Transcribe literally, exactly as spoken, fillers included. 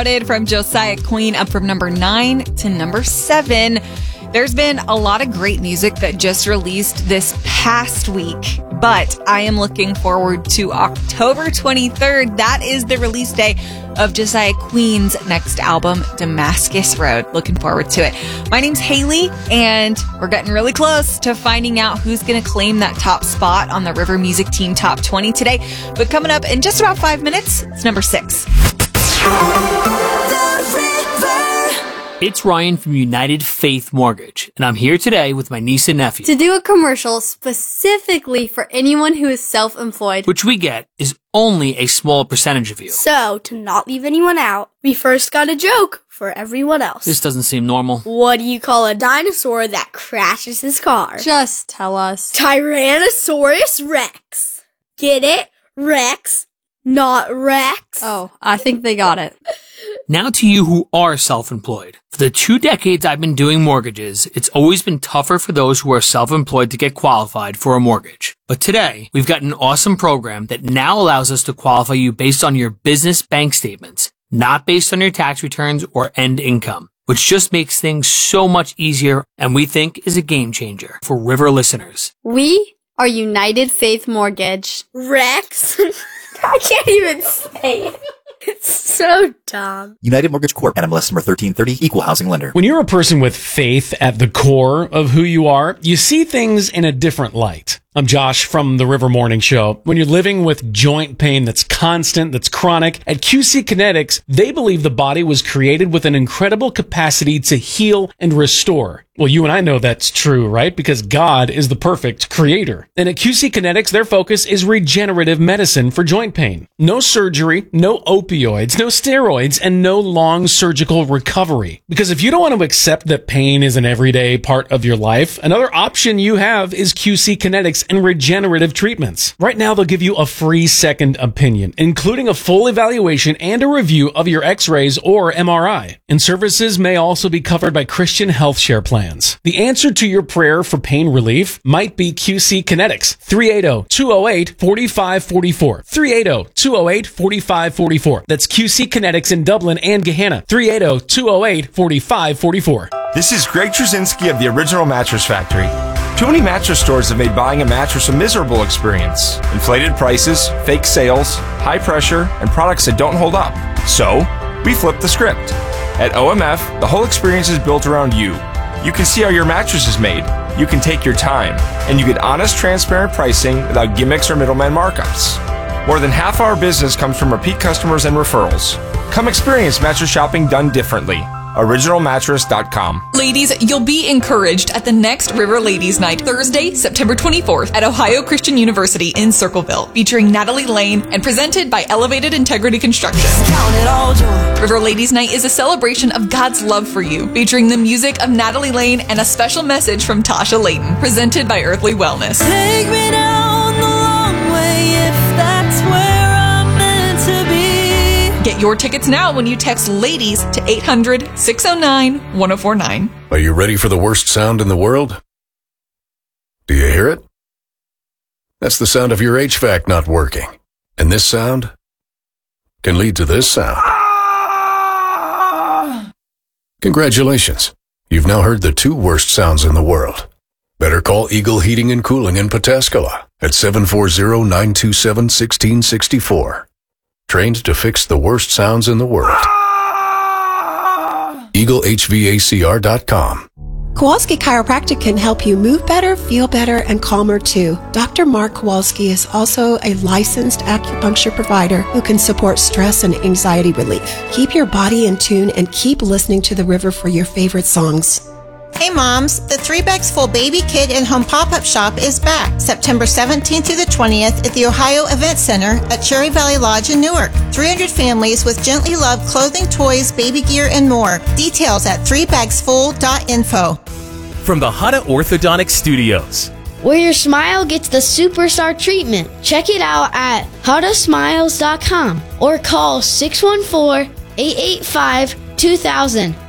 From Josiah Queen up from number nine to number seven. There's been a lot of great music that just released this past week, but I am looking forward to October twenty-third. That is the release day of Josiah Queen's next album, Damascus Road. Looking forward to it. My name's Haley, and we're getting really close to finding out who's going to claim that top spot on the River Music Team Top twenty today. But coming up in just about five minutes, it's number six. It's Ryan from United Faith Mortgage, and I'm here today with my niece and nephew. To do a commercial specifically for anyone who is self-employed. Which we get is only a small percentage of you. So, to not leave anyone out, we first got a joke for everyone else. This doesn't seem normal. What do you call a dinosaur that crashes his car? Just tell us. Tyrannosaurus Rex. Get it? Rex, not Rex. Oh, I think they got it. Now to you who are self-employed. For the two decades I've been doing mortgages, it's always been tougher for those who are self-employed to get qualified for a mortgage. But today, we've got an awesome program that now allows us to qualify you based on your business bank statements, not based on your tax returns or end income, which just makes things so much easier and we think is a game changer for River listeners. We are United Faith Mortgage. Rex? I can't even say it. It's so dumb. United Mortgage Corp. N M L S number thirteen thirty, Equal Housing Lender. When you're a person with faith at the core of who you are, you see things in a different light. I'm Josh from the River Morning Show. When you're living with joint pain that's constant, that's chronic, at Q C Kinetics, they believe the body was created with an incredible capacity to heal and restore. Well, you and I know that's true, right? Because God is the perfect creator. And at Q C Kinetics, their focus is regenerative medicine for joint pain. No surgery, no opioids, no steroids, and no long surgical recovery. Because if you don't want to accept that pain is an everyday part of your life, another option you have is Q C Kinetics and regenerative treatments. Right now, they'll give you a free second opinion, including a full evaluation and a review of your x-rays or M R I. And services may also be covered by Christian Health Share plans. The answer to your prayer for pain relief might be Q C Kinetics. three eight zero, two zero eight, four five four four. three eight zero, two zero eight, four five four four. That's Q C Kinetics in Dublin and Gahanna. three eight zero, two zero eight, four five four four. This is Greg Trzynski of the Original Mattress Factory. Too many mattress stores have made buying a mattress a miserable experience. Inflated prices, fake sales, high pressure, and products that don't hold up. So, we flipped the script. At O M F, the whole experience is built around you. You can see how your mattress is made. You can take your time. And you get honest, transparent pricing without gimmicks or middleman markups. More than half our business comes from repeat customers and referrals. Come experience mattress shopping done differently. original mattress dot com. Ladies, you'll be encouraged at the next River Ladies Night, Thursday, September twenty-fourth at Ohio Christian University in Circleville, featuring Natalie Lane and presented by Elevated Integrity Construction. River Ladies Night is a celebration of God's love for you, featuring the music of Natalie Lane and a special message from Tasha Layton, presented by Earthly Wellness. Take me down the long way if that's where I'm meant to be. Get your tickets now when you text LADIES to eight hundred, six oh nine, one oh four nine. Are you ready for the worst sound in the world? Do you hear it? That's the sound of your H V A C not working. And this sound can lead to this sound. Congratulations. You've now heard the two worst sounds in the world. Better call Eagle Heating and Cooling in Pataskala at seven four zero, nine two seven, one six six four. Trained to fix the worst sounds in the world. Eagle H V A C R dot com. Kowalski Chiropractic can help you move better, feel better, and calmer too. Doctor Mark Kowalski is also a licensed acupuncture provider who can support stress and anxiety relief. Keep your body in tune and keep listening to the river for your favorite songs. Hey moms, the Three Bags Full Baby Kid and Home Pop-Up Shop is back September seventeenth through the twentieth at the Ohio Event Center at Cherry Valley Lodge in Newark. three hundred families with gently loved clothing, toys, baby gear, and more. Details at three bags full dot info. From the Hutta Orthodontic Studios, where your smile gets the superstar treatment. Check it out at hutta smiles dot com or call six one four, eight eight five, two thousand.